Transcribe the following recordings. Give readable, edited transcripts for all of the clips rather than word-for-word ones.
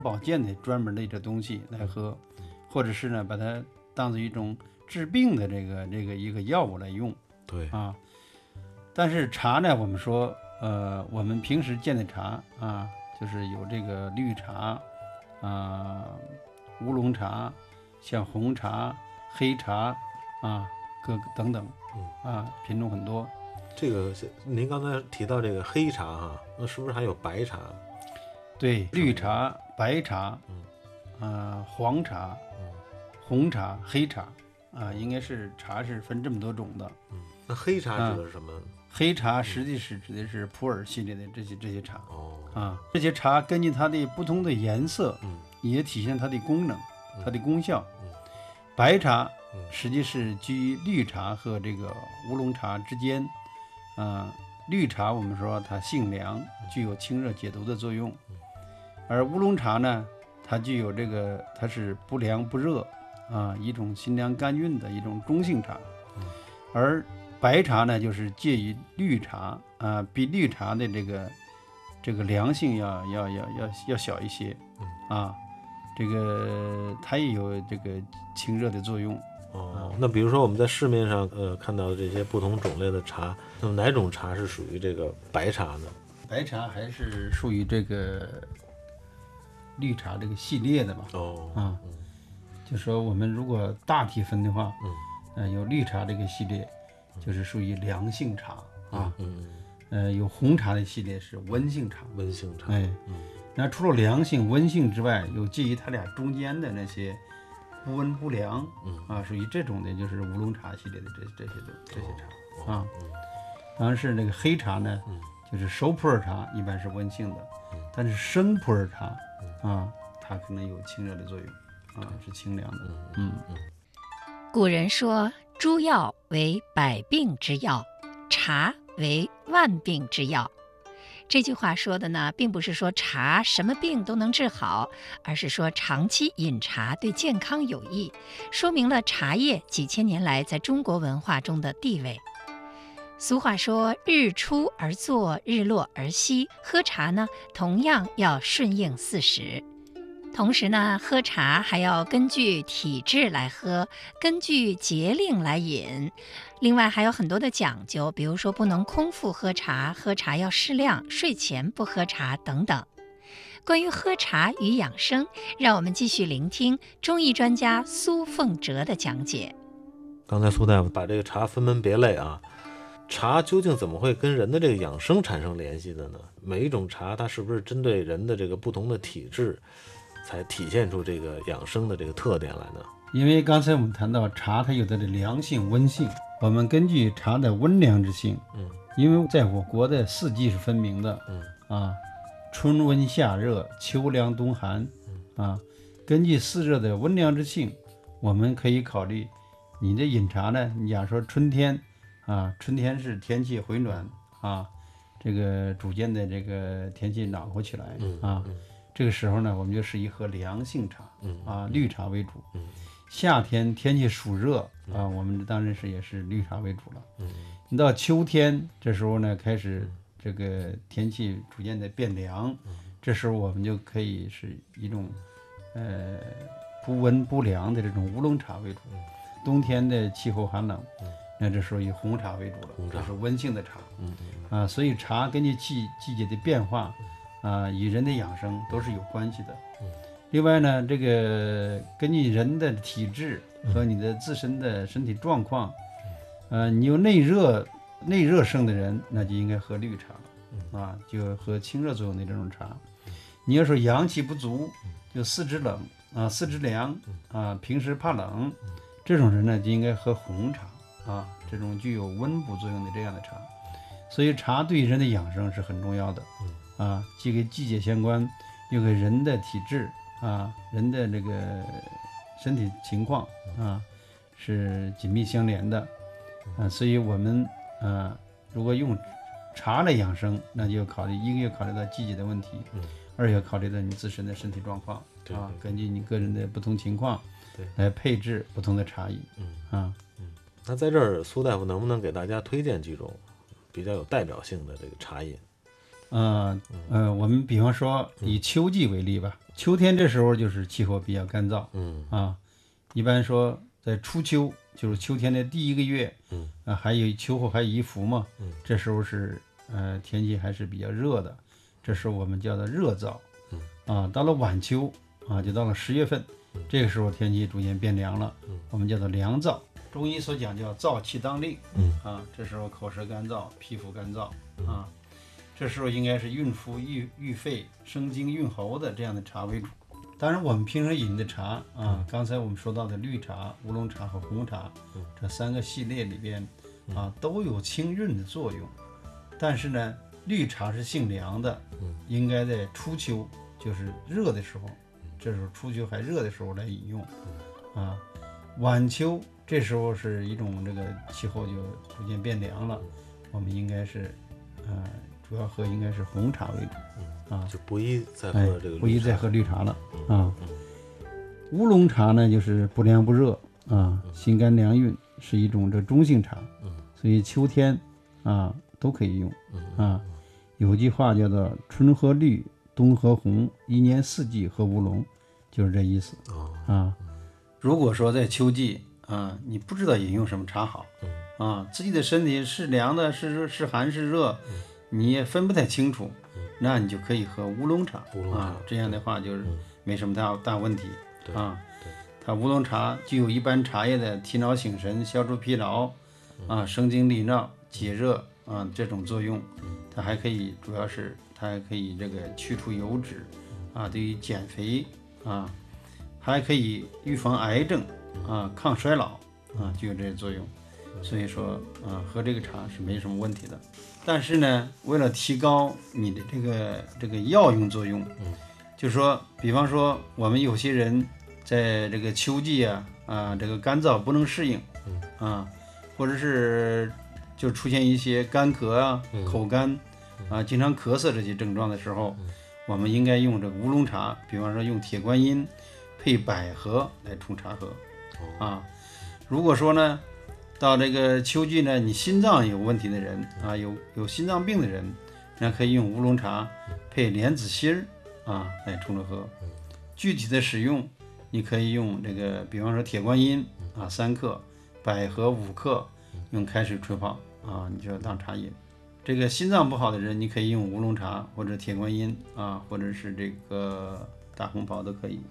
保健的专门的这东西来喝，或者是呢把它当做一种治病的这个一个药物来用。 对啊，但是茶呢，我们说我们平时见的茶啊，就是有这个绿茶啊、乌龙茶，像红茶、黑茶啊，各等等品种很多。 这个您刚才提到这个黑茶哈，那是不是还有白茶？ 对，绿茶、白茶，黄茶、红茶、黑茶啊，应该是茶是分这么多种的。 那黑茶指的是什么？ 黑茶实际是指的是普洱系列的这些茶。 哦， 这些茶根据它的不同的颜色，也体现它的功能、它的功效。白茶实际是居于绿茶和这个乌龙茶之间。绿茶我们说它性凉，具有清热解毒的作用，而乌龙茶呢，它具有它是不凉不热一种辛凉甘韵的一种中性茶。而白茶呢，就是介于绿茶比绿茶的这个凉性要小一些这个它也有这个清热的作用。 那比如说我们在市面上看到的这些不同种类的茶，那么哪种茶是属于这个白茶呢？ 白茶还是属于这个绿茶这个系列的嘛。就说我们如果大体分的话，有绿茶这个系列就是属于凉性茶有红茶的系列是温性茶。 温性茶， 那除了凉性、温性之外，有介于它俩中间的那些不温不凉属于这种的，就是乌龙茶系列的这些茶当然是那个黑茶呢，就是熟普洱茶一般是温性的，但是生普洱茶它可能有清热的作用是清凉的。 古人说诸药为百病之药，茶为万病之药。这句话说的呢，并不是说茶什么病都能治好，而是说长期饮茶对健康有益，说明了茶叶几千年来在中国文化中的地位。俗话说日出而作，日落而息，喝茶呢，同样要顺应四时。同时呢，喝茶还要根据体质来喝，根据节令来饮。另外还有很多的讲究，比如说不能空腹喝茶，喝茶要适量，睡前不喝茶等等。关于喝茶与养生，让我们继续聆听中医专家苏凤哲的讲解。 刚才苏大夫把这个茶分门别类茶究竟怎么会跟人的这个养生产生联系的呢？每一种茶它是不是针对人的这个不同的体质才体现出这个养生的这个特点来呢？ 因为刚才我们谈到茶它有的凉性、温性，我们根据茶的温凉之性，因为在我国的四季是分明的，春温夏热，秋凉冬寒，根据四热的温凉之性，我们可以考虑你的饮茶呢。你假如说春天春天是天气回暖这个逐渐的这个天气暖和起来这个时候呢，我们就适宜喝凉性茶绿茶为主。夏天天气暑热我们当然也是绿茶为主了。你到秋天这时候呢，开始这个天气逐渐的变凉，这时候我们就可以是一种不温不凉的这种乌龙茶为主。冬天的气候寒冷，那这时候以红茶为主了，这是温性的茶。所以茶根据季节的变化与人的养生都是有关系的。另外呢，这个根据人的体质和你的自身的身体状况，你有内热盛的人，那就应该喝绿茶就喝清热作用的这种茶。你要说阳气不足，就四肢冷四肢凉平时怕冷，这种人呢就应该喝红茶这种具有温补作用的这样的茶。所以茶对人的养生是很重要的既跟季节相关，又跟人的体质人的这个身体情况是紧密相连的所以我们如果用茶来养生，那就要考虑一个要考虑到季节的问题，二要考虑到你自身的身体状况根据你个人的不同情况来配置不同的茶饮那在这儿苏大夫能不能给大家推荐几种比较有代表性的这个茶饮？ 我们比方说以秋季为例吧，秋天这时候就是气候比较干燥，一般说在初秋，就是秋天的第1个月，还有秋后还有一伏嘛，这时候是天气还是比较热的，这时候我们叫做热燥，到了晚秋就到了10月份，这个时候天气逐渐变凉了，我们叫做凉燥。中医所讲叫燥气当令，这时候口舌干燥，皮肤干燥，这时候应该是孕妇郁肺、生津润喉的这样的茶为主。当然我们平时饮的茶刚才我们说到的绿茶、乌龙茶和红茶，这3个系列里边都有清润的作用。但是呢，绿茶是性凉的，应该在初秋，就是热的时候，这时候初秋还热的时候来饮用，晚秋这时候是一种这个气候就逐渐变凉了，我们应该是主要喝应该是红茶为主， 就不宜再喝这个绿茶， 不宜再喝绿茶了乌龙茶呢就是不凉不热心肝凉运，是一种这中性茶，所以秋天都可以用有句话叫做春喝绿，冬喝红，1年4季喝乌龙，就是这意思如果说在秋季你不知道饮用什么茶好自己的身体是凉的是寒是热你也分不太清楚，那你就可以喝乌龙茶这样的话就是没什么大问题它乌龙茶具有一般茶叶的提脑醒神、消除疲劳生津利尿、解热这种作用，它还可以主要是它还可以这个去除油脂对于减肥还可以预防癌症抗衰老就有这些作用。所以说喝这个茶是没什么问题的。但是呢，为了提高你的这个药用作用，就是说比方说我们有些人在这个秋季这个干燥不能适应或者是就出现一些干咳口干经常咳嗽这些症状的时候，我们应该用这个乌龙茶，比方说用铁观音配百合来冲茶喝如果说呢到这个秋季呢，你心脏有问题的人有心脏病的人，那可以用乌龙茶配莲子心来冲着喝。具体的使用，你可以用这个，比方说铁观音3克，百合5克，用开水冲泡你就当茶饮。这个心脏不好的人，你可以用乌龙茶或者铁观音或者是这个大红袍都可以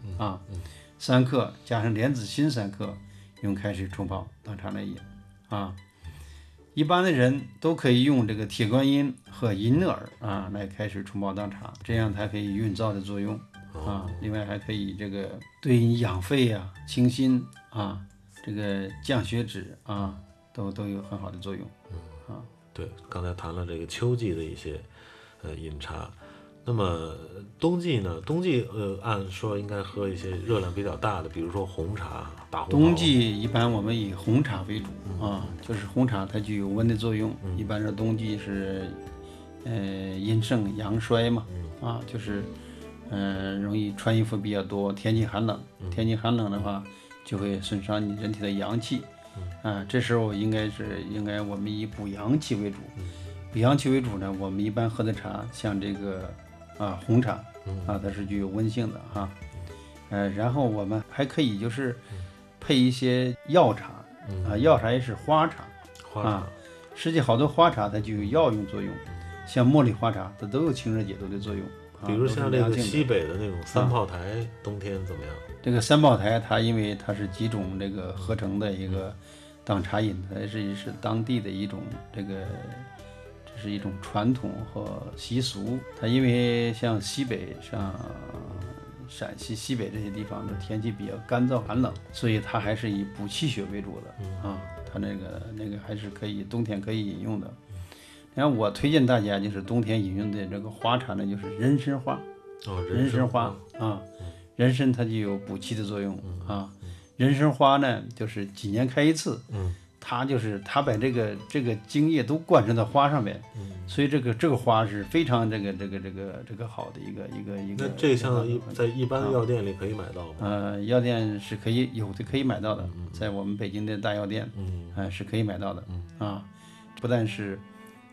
3克加上莲子心3克，用开水冲泡当茶来饮一般的人都可以用这个铁观音和银耳来开水冲泡当茶，这样它可以润燥的作用另外还可以这个对你养肺清心这个降血脂都有很好的作用对，刚才谈了这个秋季的一些饮茶。那么冬季呢？冬季按说应该喝一些热量比较大的，比如说红茶、大红袍。 冬季一般我们以红茶为主就是红茶它具有温的作用，一般是冬季是阴盛阳衰嘛就是容易穿衣服比较多，天气寒冷，天气寒冷的话就会损伤你人体的阳气这时候应该我们以补阳气为主。补阳气为主呢，我们一般喝的茶像这个红茶它是具有温性的然后我们还可以就是配一些药茶药茶也是花茶实际好多花茶它就有药用作用，像茉莉花茶它都有清热解毒的作用比如像这个西北的那种三炮台冬天怎么样？ 这个三炮台它因为它是几种这个合成的一个当茶饮，它是当地的一种这是一种传统和习俗。它因为像西北像陕西西北这些地方的天气比较干燥寒冷，所以它还是以补气血为主的它那个还是可以冬天可以饮用的。然后我推荐大家就是冬天饮用的这个花茶呢，就是人参花人参花人参它就有补气的作用人参花呢就是几年开一次它把这个精液都灌输到花上面所以这个花是非常这个好的一个那这像在一般的药店里可以买到吗？ 药店是可以买到的在我们北京的大药店是可以买到的不但是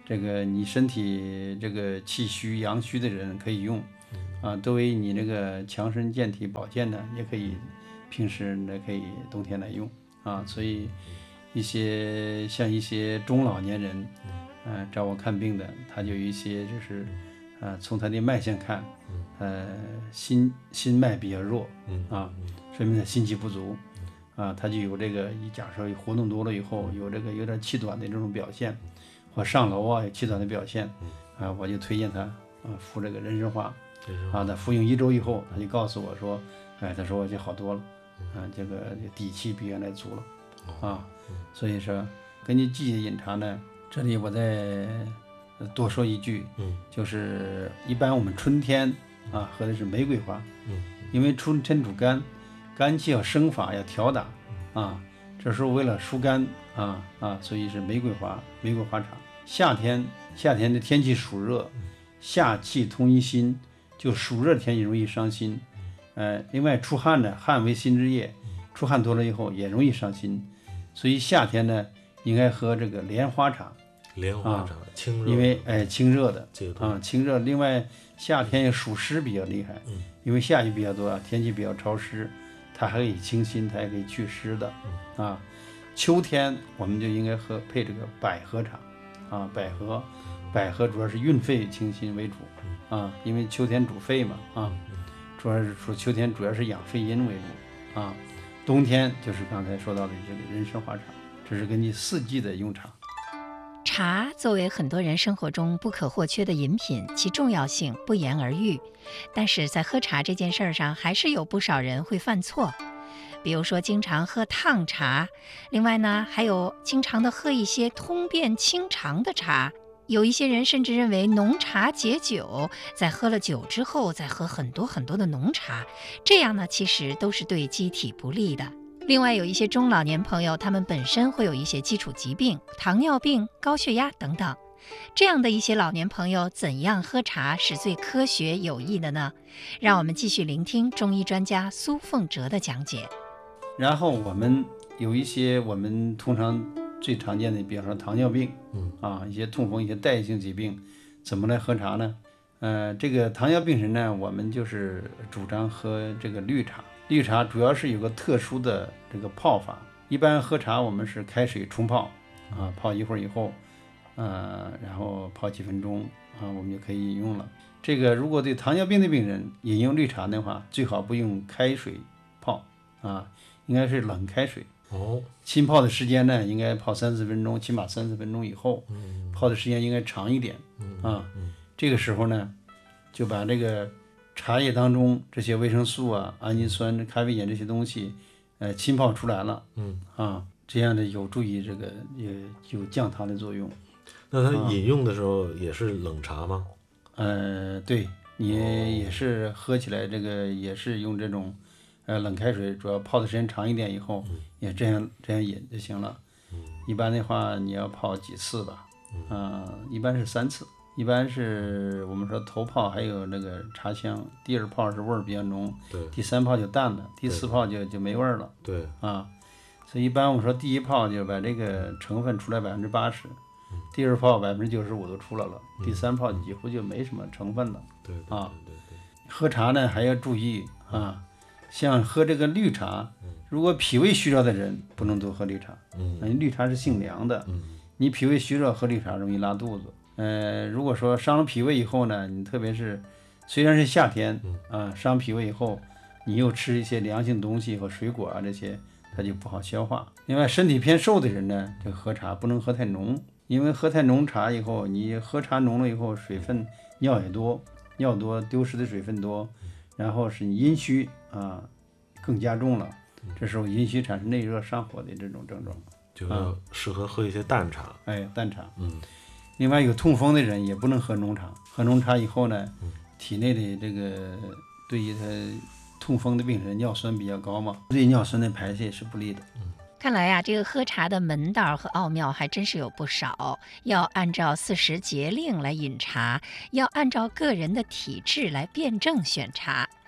这个你身体这个气虚阳虚的人可以用，作为你这个强身健体保健的，也可以平时呢可以冬天来用所以一些中老年人，找我看病的，他就有一些就是从他的脉象看，心脉比较弱说明他心气不足他就有这个假设活动多了以后有这个有点气短的这种表现，或上楼有气短的表现我就推荐他服这个人参花他服用1周以后，他就告诉我说，他说我就好多了这个底气比原来足了所以说根据季节饮茶呢，这里我再多说一句，就是一般我们春天喝的是玫瑰花，因为春天主肝，肝气要生发要调打这时候为了疏肝所以是玫瑰花茶。夏天的天气暑热，夏气通于心，就暑热天气容易伤心另外出汗呢，汗为心之液，出汗多了以后也容易伤心，所以夏天呢应该喝这个莲花茶清热， 因为清热的清热。另外夏天也暑湿比较厉害，因为下雨比较多天气比较潮湿，它还可以清心，它也可以祛湿的秋天我们就应该配这个百合茶百合主要是运肺清心为主因为秋天主肺嘛主要是说秋天主要是养肺阴为主冬天就是刚才说到的这个人参花茶，这是根据四季的用茶。 茶作为很多人生活中不可或缺的饮品，其重要性不言而喻。但是在喝茶这件事上，还是有不少人会犯错。比如说经常喝烫茶，另外呢还有经常的喝一些通便清肠的茶。有一些人甚至认为浓茶解酒，在喝了酒之后再喝很多很多的浓茶，这样呢其实都是对机体不利的。另外有一些中老年朋友，他们本身会有一些基础疾病，糖尿病、高血压等等，这样的一些老年朋友怎样喝茶是最科学有益的呢？让我们继续聆听中医专家苏凤哲的讲解。 然后我们有一些我们通常最常见的，比方说糖尿病一些痛风、一些代谢性疾病，怎么来喝茶呢？这个糖尿病人呢，我们就是主张喝这个绿茶。绿茶主要是有个特殊的这个泡法，一般喝茶我们是开水冲泡泡一会儿以后然后泡几分钟我们就可以饮用了。这个如果对糖尿病的病人饮用绿茶的话，最好不用开水泡应该是冷开水浸泡的时间呢应该泡30分钟，起码30分钟以后泡的时间应该长一点这个时候呢就把这个茶叶当中这些维生素氨基酸、咖啡碱这些东西浸泡出来了这样的有助于这个也有降糖的作用。 那它饮用的时候也是冷茶吗？ 对，你也是喝起来这个也是用这种冷开水，主要泡的时间长一点以后也这样饮就行了。一般的话你要泡几次吧一般是3次。一般是我们说头泡还有那个茶香，第2泡是味儿比较浓，第3泡就淡了，第4泡就没味儿了。 对所以一般我们说第1泡就把这个成分出来80%，第2泡95%都出来了，第3泡几乎就没什么成分了。 对喝茶呢还要注意像喝这个绿茶，如果脾胃虚弱的人不能多喝绿茶，绿茶是性凉的，你脾胃虚弱喝绿茶容易拉肚子。如果说伤了脾胃以后呢，你特别是虽然是夏天伤脾胃以后，你又吃一些凉性东西和水果这些，它就不好消化。另外身体偏瘦的人呢，这个喝茶不能喝太浓，因为喝太浓茶以后，你喝茶浓了以后水分尿也多，尿多丢失的水分多，然后是你阴虚更加重了，这时候阴虚产生内热上火的这种症状， 就适合喝一些淡茶。 淡茶。另外有痛风的人也不能喝浓茶，喝浓茶以后呢，体内的这个对于他痛风的病人尿酸比较高嘛，对尿酸的排泄是不利的。 看来呀，这个喝茶的门道和奥妙还真是有不少，要按照40节令来饮茶，要按照个人的体质来辩证选茶。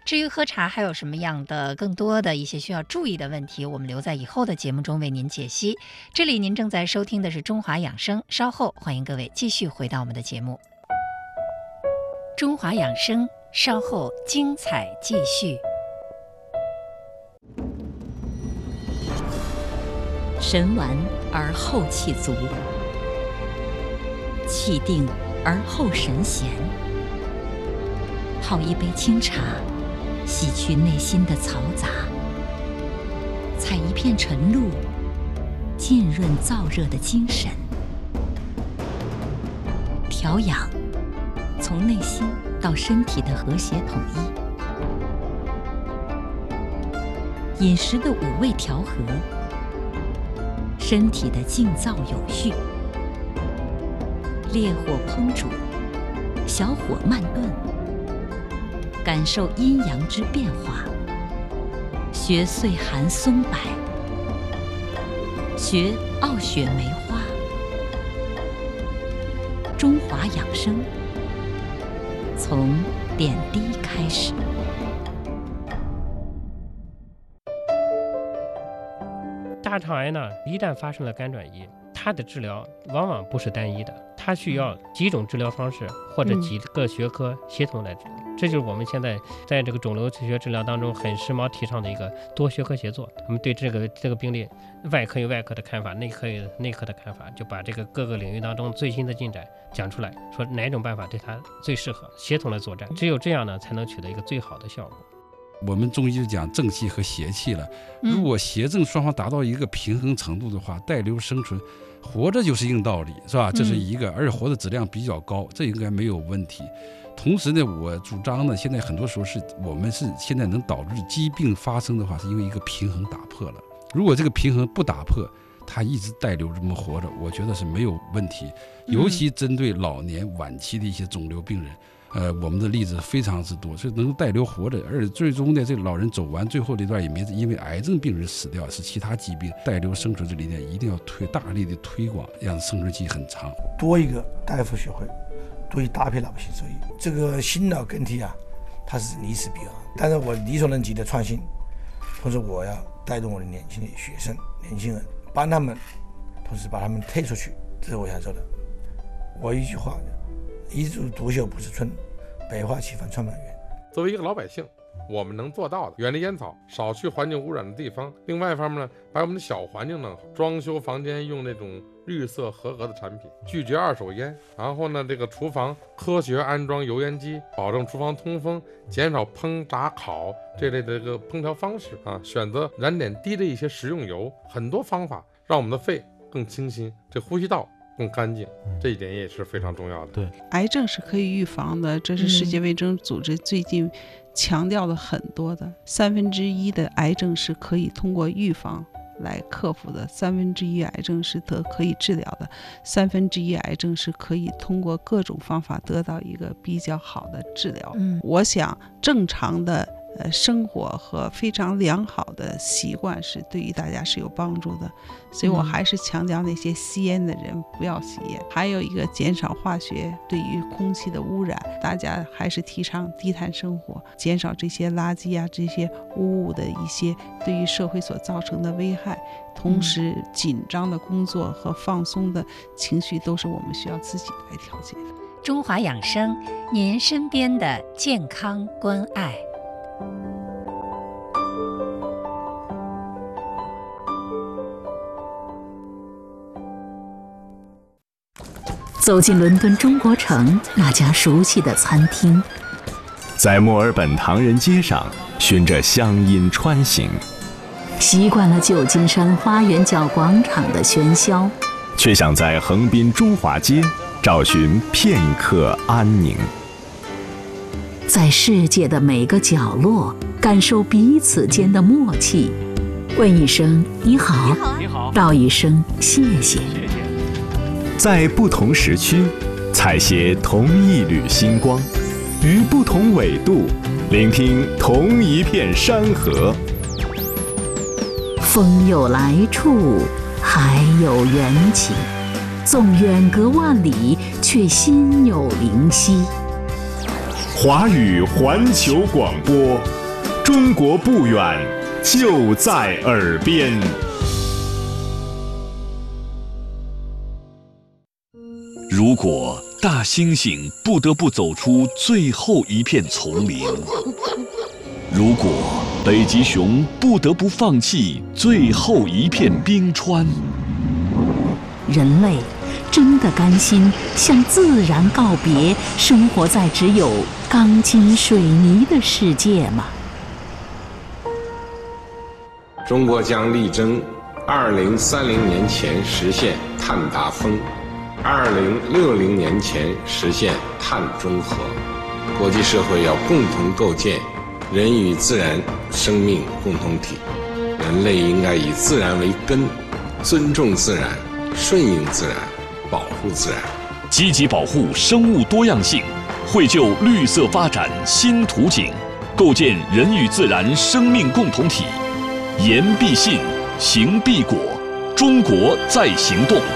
至于喝茶还有什么样的更多的一些需要注意的问题，我们留在以后的节目中为您解析。这里您正在收听的是中华养生，稍后欢迎各位继续回到我们的节目。中华养生，稍后精彩继续。 神完而后气足，气定而后神闲。泡一杯清茶，洗去内心的嘈杂；采一片晨露，浸润燥热的精神。调养，从内心到身体的和谐统一。饮食的五味调和，身体的静躁有序。烈火烹煮，小火慢炖，感受阴阳之变化。学岁寒松柏，学傲雪梅花。中华养生，从点滴开始。 大肠癌呢，一旦发生了肝转移，它的治疗往往不是单一的，它需要几种治疗方式或者几个学科协同来治疗。这就是我们现在在这个肿瘤学治疗当中很时髦提倡的一个多学科协作。我们对这个病例，外科有外科的看法，内科有内科的看法，就把这个各个领域当中最新的进展讲出来，说哪种办法对它最适合，协同来作战。只有这样呢，才能取得一个最好的效果。 我们中医就讲正气和邪气了，如果邪正双方达到一个平衡程度的话，带瘤生存，活着就是硬道理，是吧？这是一个，而且活的质量比较高，这应该没有问题。同时呢，我主张呢，现在很多时候我们现在能导致疾病发生的话，是因为一个平衡打破了。如果这个平衡不打破，他一直带瘤这么活着，我觉得是没有问题。尤其针对老年晚期的一些肿瘤病人。我们的例子非常之多，所以能带瘤活着，而且最终呢，这个老人走完最后这段也没因为癌症病人死掉，是其他疾病。带瘤生存这理念一定要大力的推广，让生存期很长。 多一个大夫学会，多一搭配老百姓受益。这个新老更替啊，它是历史必然，但是我力所能及的创新，同时我要带动我的年轻的学生、年轻人，帮他们，同时把他们推出去，这是我想说的。我一句话。一株独秀不是春，百花齐放创办园。 作为一个老百姓，我们能做到的，远离烟草，少去环境污染的地方。另外一方面呢，把我们的小环境弄好，装修房间用那种绿色合格的产品，拒绝二手烟。然后呢，这个厨房科学安装油烟机，保证厨房通风，减少烹炸烤这类的这个烹调方式啊，选择燃点低的一些食用油，很多方法让我们的肺更清新，这呼吸道更干净，这一点也是非常重要的。 对， 癌症是可以预防的，这是世界卫生组织最近强调了很多的。1/3的癌症是可以通过预防来克服的，1/3癌症是可以治疗的，1/3癌症是可以通过各种方法得到一个比较好的治疗。我想正常的生活和非常良好的习惯是对于大家是有帮助的，所以我还是强调那些吸烟的人不要吸烟。还有一个减少化学对于空气的污染，大家还是提倡低碳生活，减少这些垃圾啊这些污物的一些对于社会所造成的危害。同时紧张的工作和放松的情绪都是我们需要自己来调节的。 中华养生，您身边的健康关爱。 走进伦敦中国城那家熟悉的餐厅， 在墨尔本唐人街上循着乡音穿行， 习惯了旧金山花园角广场的喧嚣， 却想在横滨中华街找寻片刻安宁。 在世界的每个角落感受彼此间的默契，问一声你好，道一声谢谢。 在不同时区采撷同一缕星光，于不同纬度聆听同一片山河。 风有来处，海有缘起，纵远隔万里，却心有灵犀。 华语环球广播，中国不远，就在耳边。 如果大猩猩不得不走出最后一片丛林，如果北极熊不得不放弃最后一片冰川， 人类真的甘心向自然告别，生活在只有钢筋水泥的世界吗？ 中国将力争2030年前实现碳达峰，2060年前实现碳中和。国际社会要共同构建人与自然生命共同体，人类应该以自然为根，尊重自然，顺应自然，保护自然， 积极保护生物多样性，绘就绿色发展新图景，构建人与自然生命共同体。言必信，行必果，中国在行动。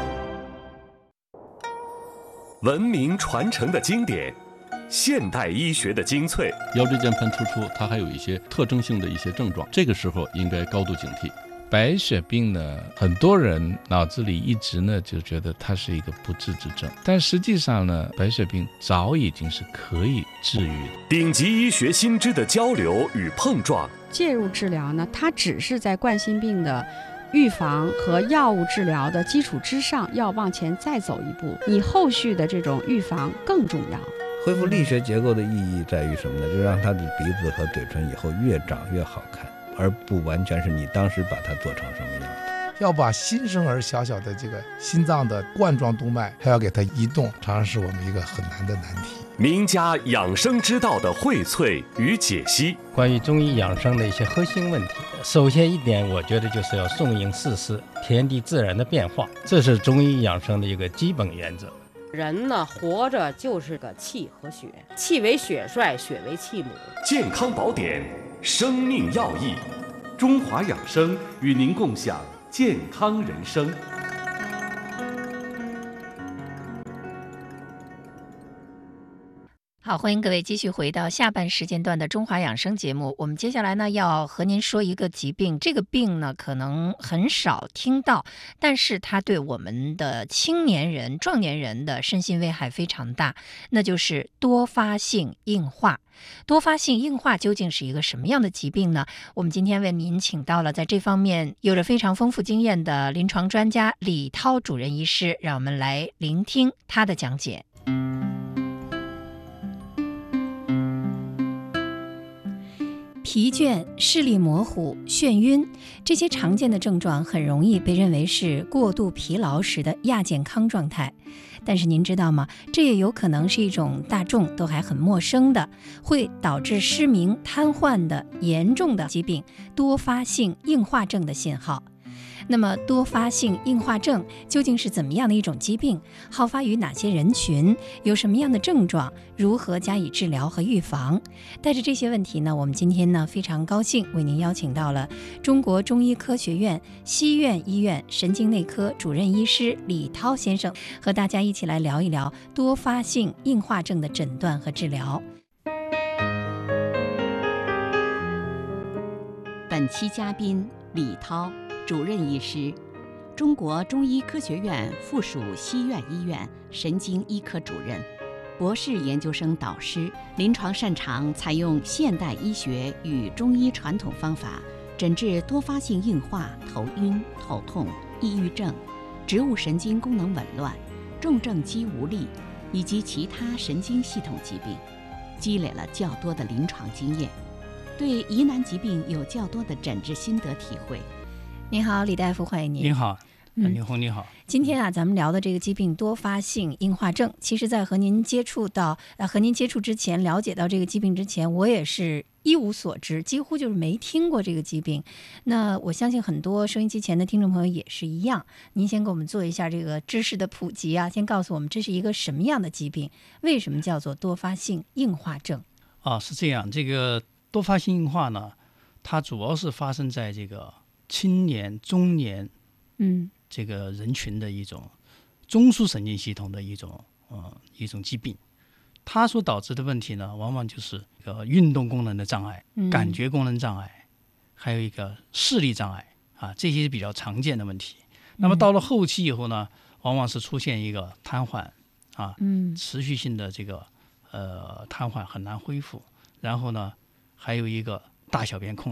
文明传承的经典，现代医学的精粹。 腰椎间盘突出，它还有一些特征性的一些症状，这个时候应该高度警惕。 白血病呢，很多人脑子里一直呢就觉得它是一个不治之症，但实际上呢，白血病早已经是可以治愈的。 顶级医学新知的交流与碰撞， 介入治疗呢，它只是在冠心病的预防和药物治疗的基础之上，要往前再走一步，你后续的这种预防更重要。 恢复力学结构的意义在于什么呢？就让他的鼻子和嘴唇以后越长越好看，而不完全是你当时把它做成什么样子。 要把新生儿小小的这个心脏的冠状动脉还要给它移动，常常是我们一个很难的难题。 名家养生之道的荟萃与解析， 关于中医养生的一些核心问题，首先一点，我觉得就是要顺应四时，天地自然的变化，这是中医养生的一个基本原则。 人呢，活着就是个气和血，气为血帅，血为气母。 健康宝典，生命要义，中华养生与您共享健康人生。 好，欢迎各位继续回到下半时间段的中华养生节目。我们接下来呢要和您说一个疾病，这个病呢可能很少听到，但是它对我们的青年人、壮年人的身心危害非常大，那就是多发性硬化。多发性硬化究竟是一个什么样的疾病呢？我们今天为您请到了在这方面有着非常丰富经验的临床专家李涛主任医师，让我们来聆听他的讲解。疲倦、视力模糊、眩晕，这些常见的症状很容易被认为是过度疲劳时的亚健康状态。但是您知道吗？这也有可能是一种大众都还很陌生的，会导致失明、瘫痪的严重的疾病——多发性硬化症的信号。那么多发性硬化症究竟是怎么样的一种疾病？好发于哪些人群？有什么样的症状？如何加以治疗和预防？带着这些问题呢，我们今天呢非常高兴为您邀请到了中国中医科学院西苑医院神经内科主任医师李涛先生，和大家一起来聊一聊多发性硬化症的诊断和治疗。 本期嘉宾李涛，主任医师，中国中医科学院附属西苑医院神经医科主任，博士研究生导师，临床擅长采用现代医学与中医传统方法诊治多发性硬化、头晕、头痛、抑郁症、植物神经功能紊乱、重症肌无力以及其他神经系统疾病，积累了较多的临床经验，对疑难疾病有较多的诊治心得体会。 您好，李大夫，欢迎您。 您好，李红，你好。 今天啊，咱们聊的这个疾病多发性硬化症，其实在和您接触之前，了解到这个疾病之前，我也是一无所知，几乎就是没听过这个疾病。那我相信很多收音机前的听众朋友也是一样。您先给我们做一下这个知识的普及啊，先告诉我们这是一个什么样的疾病，为什么叫做多发性硬化症？ 是这样，这个多发性硬化呢，它主要是发生在这个青年、中年，这个人群的一种中枢神经系统的一种疾病。 它所导致的问题呢，往往就是一个运动功能的障碍、感觉功能障碍，还有一个视力障碍啊，这些是比较常见的问题。那么到了后期以后呢，往往是出现一个瘫痪啊，持续性的这个瘫痪很难恢复，然后呢，还有一个大小便控